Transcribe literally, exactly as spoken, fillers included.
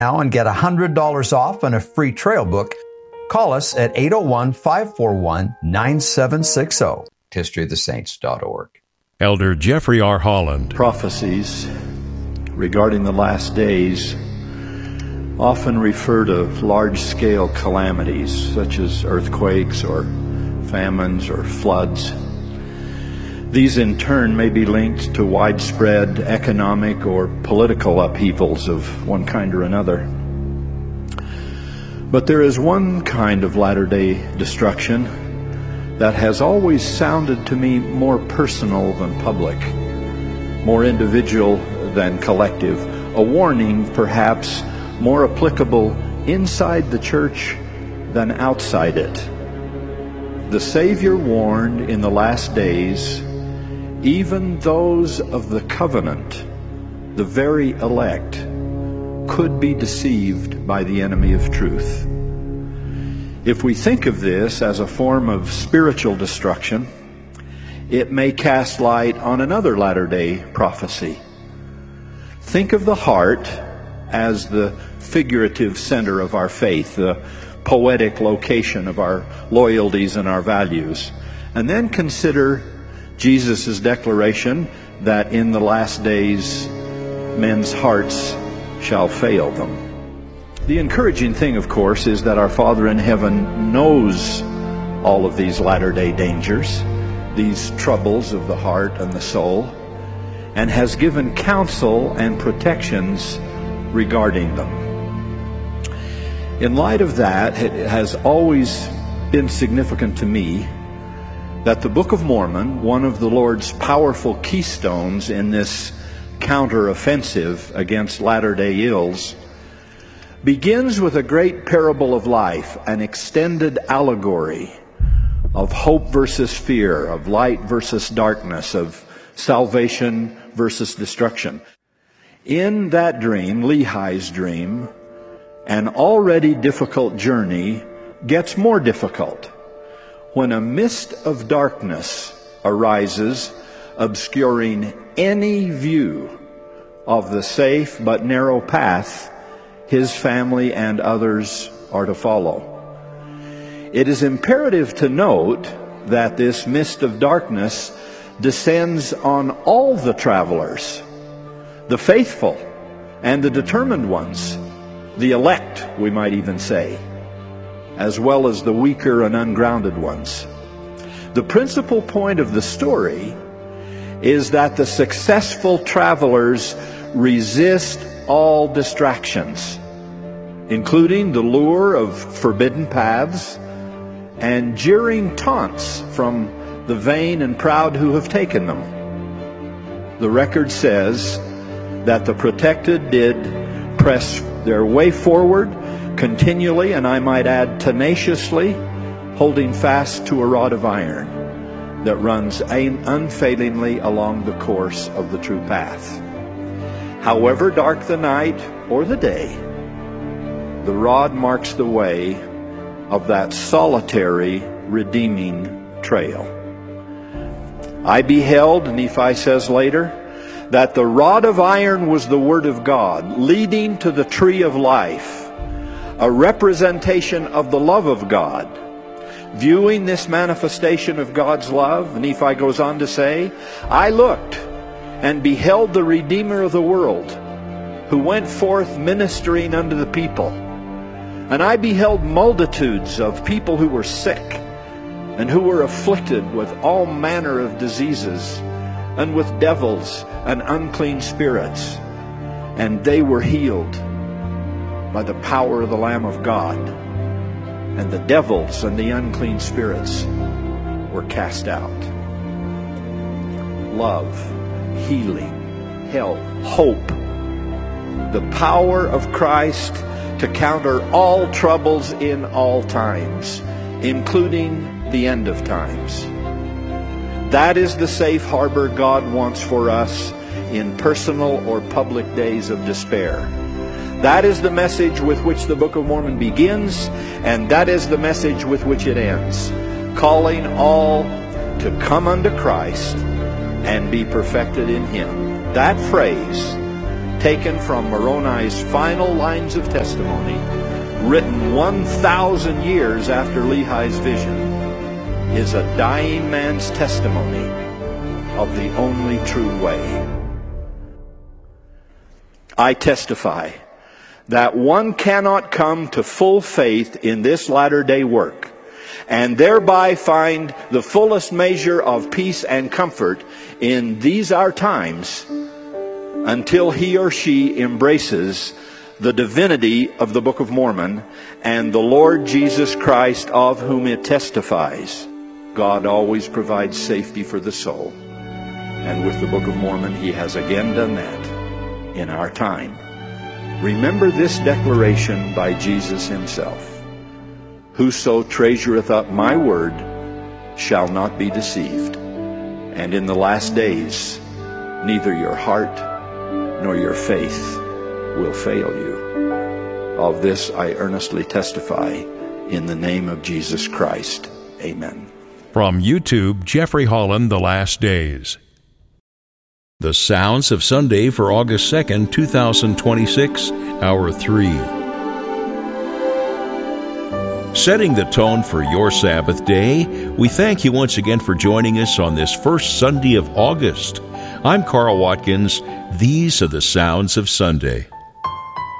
now and get one hundred dollars off and a free trail book. Call us at eight oh one, five four one, nine seven six zero. history of the saints dot org. Elder Jeffrey R. Holland. Prophecies regarding the last days often refer to large-scale calamities such as earthquakes or famines or floods. These in turn may be linked to widespread economic or political upheavals of one kind or another. But there is one kind of latter-day destruction that has always sounded to me more personal than public, more individual than collective, a warning perhaps more applicable inside the church than outside it. The Savior warned in the last days, even those of the covenant, the very elect, could be deceived by the enemy of truth. If we think of this as a form of spiritual destruction, it may cast light on another latter-day prophecy. Think of the heart as the figurative center of our faith, the poetic location of our loyalties and our values. And then consider Jesus' declaration that in the last days men's hearts shall fail them. The encouraging thing, of course, is that our Father in heaven knows all of these latter-day dangers, these troubles of the heart and the soul, and has given counsel and protections regarding them. In light of that, it has always been significant to me that the Book of Mormon, one of the Lord's powerful keystones in this counter-offensive against latter-day ills, begins with a great parable of life, an extended allegory of hope versus fear, of light versus darkness, of salvation versus destruction. In that dream, Lehi's dream, an already difficult journey gets more difficult when a mist of darkness arises, obscuring any view of the safe but narrow path his family and others are to follow. It is imperative to note that this mist of darkness descends on all the travelers, the faithful and the determined ones, the elect, we might even say, as well as the weaker and ungrounded ones. The principal point of the story is that the successful travelers resist all distractions, including the lure of forbidden paths and jeering taunts from the vain and proud who have taken them. The record says that the protected did press their way forward continually, and I might add tenaciously, holding fast to a rod of iron that runs unfailingly along the course of the true path. However dark the night or the day, the rod marks the way of that solitary, redeeming trail. I beheld, Nephi says later, that the rod of iron was the Word of God, leading to the tree of life, a representation of the love of God. Viewing this manifestation of God's love, Nephi goes on to say, I looked and beheld the Redeemer of the world, who went forth ministering unto the people. And I beheld multitudes of people who were sick and who were afflicted with all manner of diseases and with devils and unclean spirits. And they were healed by the power of the Lamb of God. And the devils and the unclean spirits were cast out. Love, healing, health, hope, the power of Christ to counter all troubles in all times, including the end of times. That is the safe harbor God wants for us in personal or public days of despair. That is the message with which the Book of Mormon begins, and that is the message with which it ends, calling all to come unto Christ and be perfected in Him. That phrase, taken from Moroni's final lines of testimony, written one thousand years after Lehi's vision, is a dying man's testimony of the only true way. I testify that one cannot come to full faith in this latter-day work and thereby find the fullest measure of peace and comfort in these our times until he or she embraces the divinity of the Book of Mormon and the Lord Jesus Christ of whom it testifies. God always provides safety for the soul. And with the Book of Mormon, he has again done that in our time. Remember this declaration by Jesus himself. Whoso treasureth up my word shall not be deceived. And in the last days, neither your heart nor your faith will fail you. Of this I earnestly testify in the name of Jesus Christ. Amen. From YouTube, Jeffrey Holland, The Last Days. The Sounds of Sunday for August second, twenty twenty-six, Hour three. Setting the tone for your Sabbath day, we thank you once again for joining us on this first Sunday of August. I'm Carl Watkins. These are the Sounds of Sunday.